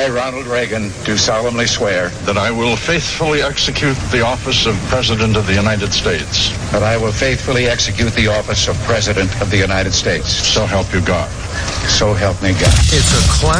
I, Ronald Reagan, do solemnly swear that I will faithfully execute the office of President of the United States. That I will faithfully execute the office of President of the United States. So help you God. So help me God. It's a class.